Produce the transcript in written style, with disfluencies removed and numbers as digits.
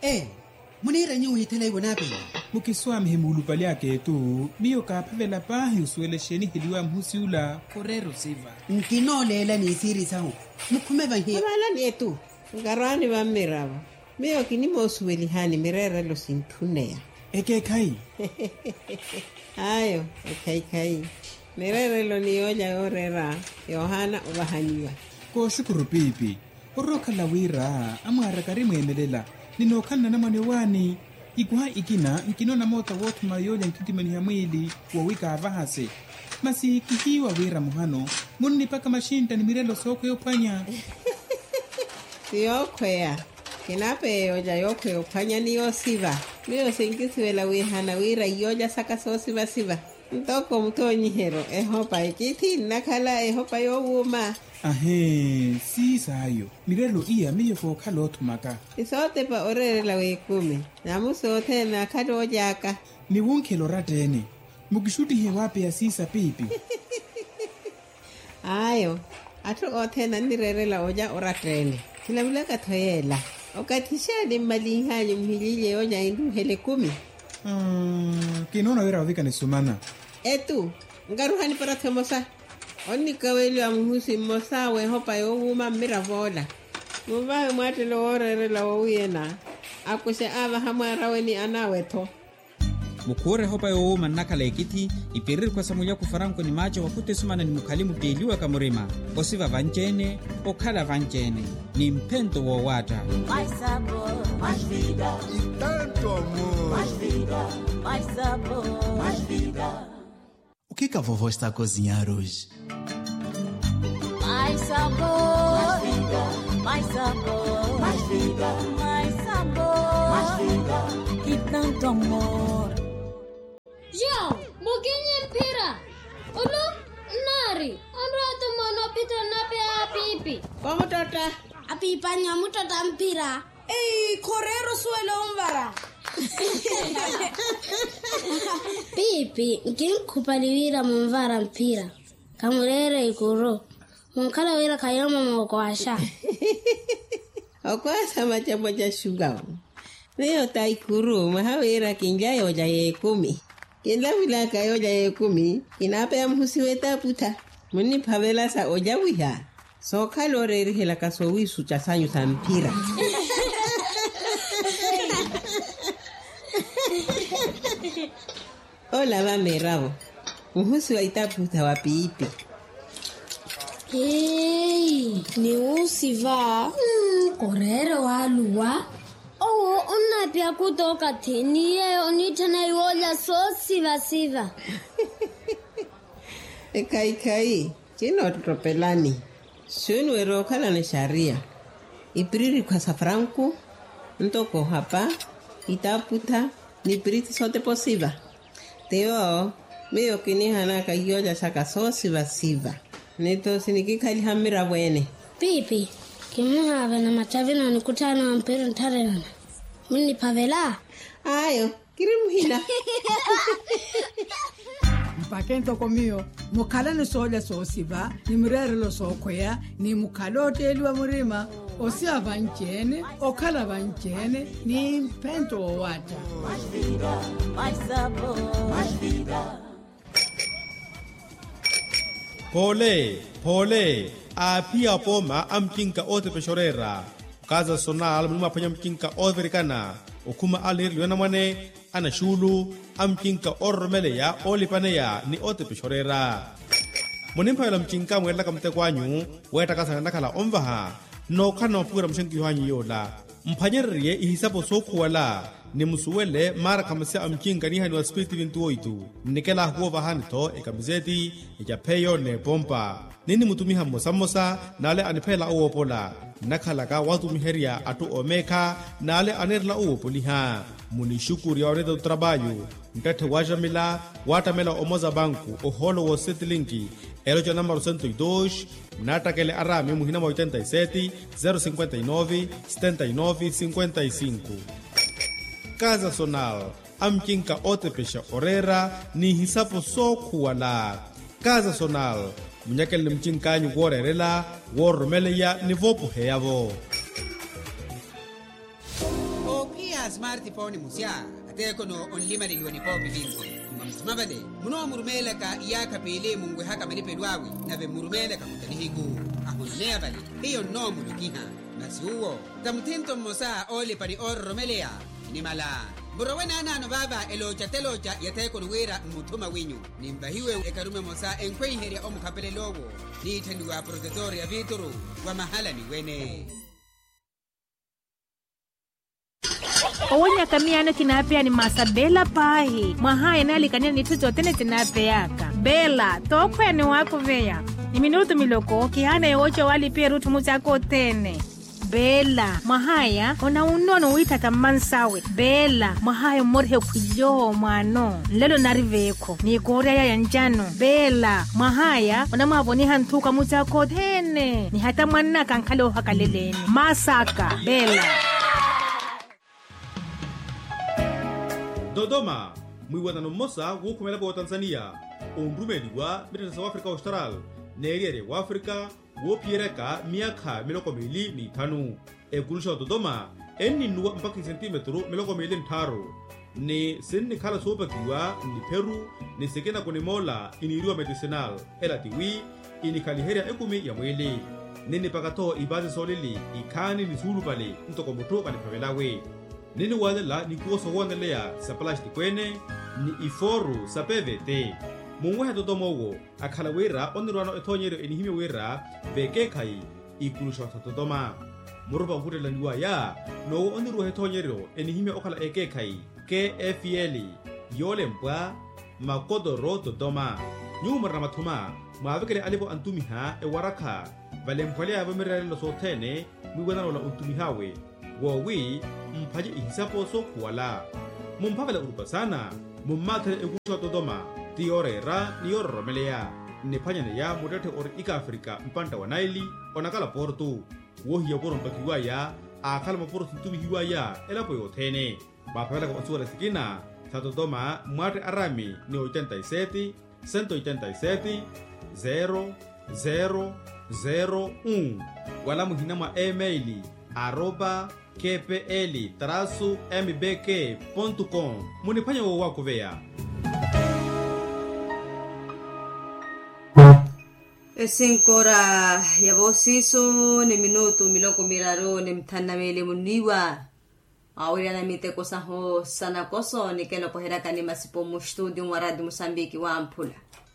munira nyu hitele ibonapi mukiswami himulu pali yake tu miyo kapavela pahi usuelesheni hiliwa mhusiula korero siva nkinolela ni siri sahu mukhumeva hi abala ni etu ngarani ba miraba miyo kinimo usuelihani mirere lo sintuneya eke kai ayo kai mirere lo ni oja orera Yohana ubahaniwa ko shukuru pipi oroka la wira amara karimu emelela ninokana na mwane wani ikuha ikina nkinona mota wotu mayoja nkitimani ya mwili wa wika avahase masi kihiwa wira muhano muni paka mashinta ni mirelo soko yopanya yokwea kinape yoja yokwe yopanya ni yosiva miyo sinkisiwela wihana wira yoja saka sosiva siva ntoko mtonyihero ehopa ikiti nakala ehopa yowuma ahe si sayo mirelo iya miyo fokalo tumaka isote pa orerela wekumi namusote nakado jaka ni wunkelo ratene mukishuti hewape ya sisa pipi ayo atu ote nandirerela oja oratene kila mulaka thoyela okatisha ni malihanyo mhilile oja indu hele 10 kinona wira wika ni sumana etu ngaruhani para temosa onni kaweli amuhusi mosa we hopa yowuma miravola mubawe mwatelo orerela wuyena akuse ava hamara weni anawetho mukure hopa yowuma nakala ekiti ipirir kwa samuya kufaranko ni macho wakute sumana ni mukalimu teliwa kamurima osiva vanchene okhala vanchene ni mpento wo wata mais sabor, mais vida e tanto amor, mais vida, mais sabor, mais vida. O que a vovó está a cozinhar hoje? Mais sabor, mais vida, mais sabor, mais vida, mais sabor, mais vida e tanto amor. João, muginye mpira. Ulu nari. Anrato mano pita nape apipi. Como tota? Apipa nyamutota mpira. Correro suelo umbara. Pipi, nkinkupaliwira mumvara mpira. Kamurere ikuro. Munkala wira kayoma mwakwasha. Okwasa machabo ja shugao. Leo taikuru mahawira kinjayo oja ye 10. Kila wilaka yoja ye 10 inape amhusiwe taputa. Muni pavela sa oja wiha. So kaloreri hela kasowisu chasanyu sa mpira. Hola va merabo. Mhusi wa itaputa wa pipi. Ni usiva. Korero waluwa. Unapia kutoka teniye onitana yoja so siva. Kai. Chino tropelani. Shunu erokala na sharia. Ipriri kwa safranku. Ntoko hapa. Itaputa. Ni priti sote posiva. Teo. Meyo kini hanaka yoja saka so siva. Neto sinikikali hamira wene. Pipi. Kimuha na matavi na nikutana wa mpira ntarena. Mini pavela. Ayo. Kirimuhila. Mpakento komio mukhala ni soja sosiva ni murere lo sokoya ni mukhala oteliwa murima osia vanchene okhala vanchene ni mpento wata Mais vida, mais sabor, mais vida. Pole apia poma amkinka ote peshorera kaza sonal mlima panya mkinka overikana okuma alir liona mwane ana shulu amkinka ormele ya olipane ya ni ote peshorera monimpa yala mkinka mwela kamte kwanyu weta kasa nakala omvaha no kana pura mshenki yohanyi yola mpanyerrie ihisapo sokuwala ni musuwele mara kamase amkinka ni hani wa spiriti vintuoitu nikela huova hanito ikamizeti ijapeyo ne pompa nini mutumiha mosamosa nale anipela uopola nakhalaka watu miheria atu omeka nale anerla uopoliha munishukuri ya onedo trabalho mtate wajamila watamela omoza banku oholo wo setlinki eloja número 102 natakele arame muhina 87 059 79 55 Casa Sonal amkinka ote pesha orera ni hisapo sokuwala Casa Sonal munyakele mchinkanyu worerela wormeleya ni vopu heyavo okia smartphone musya ateko no onlima liliwa ni popi vinzi mamsumabale muno murumela ka iyaka pele mungwe haka malipelwawi nave murumela ka kutanihigu ahonea bale iyo no mulukiha nasi uwo tamtinto mosa ole pari orromelea ni mala Burawena nano baba elocha telocha yateko nuwera mutuma winyu nimbahiwe ekarume mosa enkwe heria omukapele lowo ni tenduwa protetoria vituru wa mahala ni wene Owonya kamiano kinapea ni masa bela pahi mahaya nali kanya ni tuzo tene tinapeyaka bela toko ya ni wako veya ni minuto miloko kihana yocho wali pia rutu muzako tene Bela mahaya ona unono witata mansawe Bela mahaya morhe kuyo mwano lelo nariveko ni korea ya njano Bela mahaya ona maboni hantuka muzako tene ni hata mwana kankalo hakaleleni Masaka Bela Dodoma mwiwatano mosa wukumela wa Tanzania umbrumeli wa South Africa Austral neriere wa Africa wo piereka miaka 25 ekulusha Dodoma enni nuwa mpaka centimetro 25 ni senni kala sopa kiwa ni Peru ni sekena kone mola iniriwa medicinal elatiwi inikaliheria ekumi ya mwili nini pakato ibazi solili ikani ni sulu pale ntoko mutu kanipavelawe nini wadela ni kuoso wandelea sa plastic kwene ni iforu sa PVT mungweha Dodoma uwo akhala wera onirwano ethonyero enihime wera veke kai ikulusha Dodoma murupa ukutela niwa ya no onirwa ethonyero enihime okhala eke kai KFL yole mpwa makodoro Dodoma nyumara na mathuma maavekele alipo antumiha ewaraka vale mpwale ya vamiralelo sotene mwiwadano la untumihawe wowi mpaje ihisapo so kuwala mumpavela urupa sana mummathele ekulusha Dodoma tiorera ni orromelea nepanyane ya mudete ori ika Afrika mpanta wa Naili onakala portu wohi ya poro mpakiwa ya akala maporo sintubi hiwa ya elapo yothene mapavela kwa osuwa sikina sa Dodoma mwate arami ni 87 187 0001 wala muhina mwa emaili @kpl-mbk.com munipanya wo wako vea Esinkora ya bosiso ni minuto miloko miraro ni mtana mele muniwa awira na mite kosa ho sana koso ni keno pohera kani masipo mu studio wa Radio Mosambiki wa Ampula